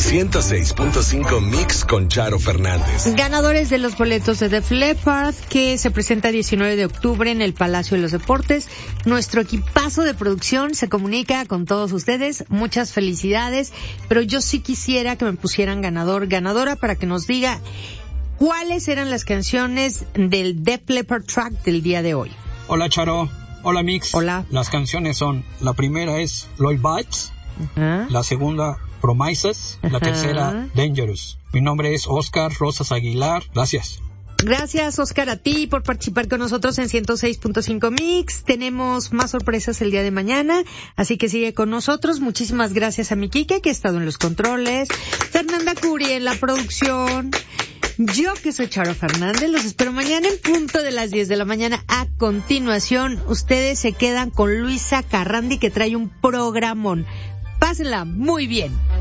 106.5 Mix con Charo Fernández. Ganadores de los boletos de Def Leppard, que se presenta el 19 de octubre en el Palacio de los Deportes. Nuestro equipazo de producción se comunica con todos ustedes. Muchas felicidades, pero yo sí quisiera que me pusieran ganador, ganadora, para que nos diga cuáles eran las canciones del Def Leppard track del día de hoy. Hola, Charo. Hola, Mix. Hola. Las canciones son, la primera es Lloyd Bites, la segunda Promises, la tercera Dangerous. Mi nombre es Oscar Rosas Aguilar. Gracias. Gracias, Oscar, a ti por participar con nosotros en 106.5 Mix. Tenemos más sorpresas el día de mañana, así que sigue con nosotros. Muchísimas gracias a mi Quique, que ha estado en los controles, Fernanda Curi en la producción. Yo, que soy Charo Fernández, los espero mañana en punto de las 10 de la mañana. A continuación, ustedes se quedan con Luisa Carrandi, que trae un programón. Pásenla muy bien.